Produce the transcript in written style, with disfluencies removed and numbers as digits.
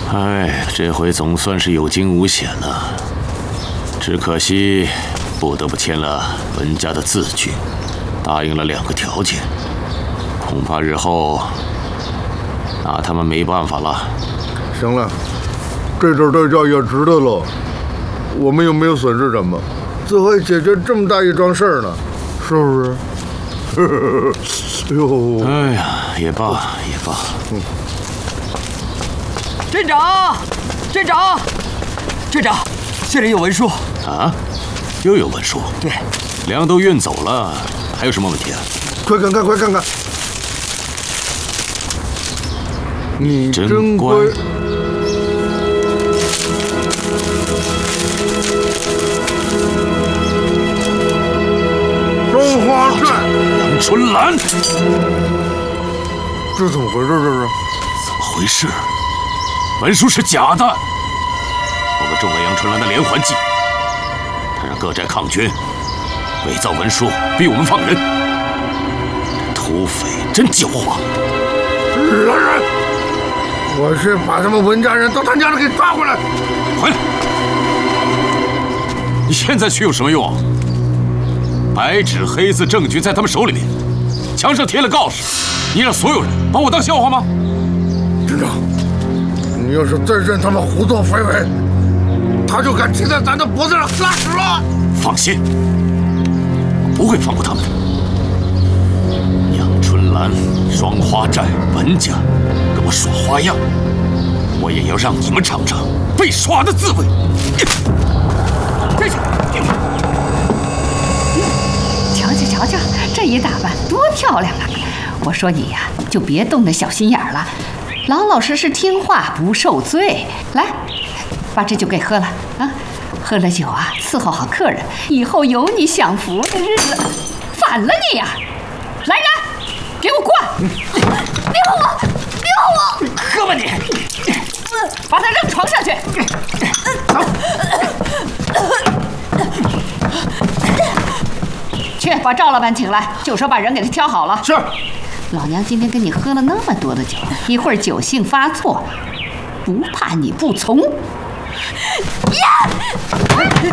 哎，这回总算是有惊无险了，只可惜不得不签了文家的字据，答应了2个条件，恐怕日后拿他们没办法了。 行了，这点代价也值得了。我们又没有损失什么，这还解决这么大一桩事儿呢，是不是？哎呦， 哎呀，也罢也罢。 镇长，镇长，镇长，这里有文书啊，又有文书？ 对， 粮都运走了，还有什么问题啊？ 快看看，快看看！你真乖。双花寨， 杨春兰， 这怎么回事？这是怎么回事？文书是假的，我们中了杨春兰的连环计，他让各寨抗军伪造文书，逼我们放人。这土匪真狡猾！ 来人！我去把他们文家人都他娘的给抓回来！ 回来！你现在去有什么用？白纸黑字证据在他们手里面，墙上贴了告示，你让所有人把我当笑话吗？ 镇长，你要是再任他们胡作非为，他就敢骑在咱的脖子上拉屎了。 放心，我不会放过他们的。杨春兰、双花寨、文家跟我耍花样，我也要让你们尝尝被耍的滋味。 站下！ 瞧瞧，这一打扮多漂亮啊！我说你呀，就别动那小心眼了，老老实实听话，不受罪。来，把这酒给喝了啊！喝了酒啊，伺候好客人，以后有你享福的日子。反了你呀！来人，给我灌！别碰我！别碰我！ 喝吧你！ 把他扔床上去！ 走。 去把赵老板请来，就说把人给他挑好了。 是。 老娘今天跟你喝了那么多的酒，一会儿酒性发作，不怕你不从。呀！